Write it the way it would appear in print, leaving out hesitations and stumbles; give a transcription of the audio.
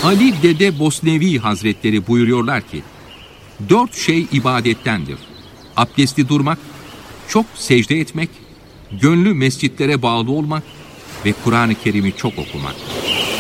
Ali Dede Bosnevi Hazretleri buyuruyorlar ki, 4 şey ibadettendir: abdesti durmak, çok secde etmek, gönlü mescitlere bağlı olmak ve Kur'an-ı Kerim'i çok okumak.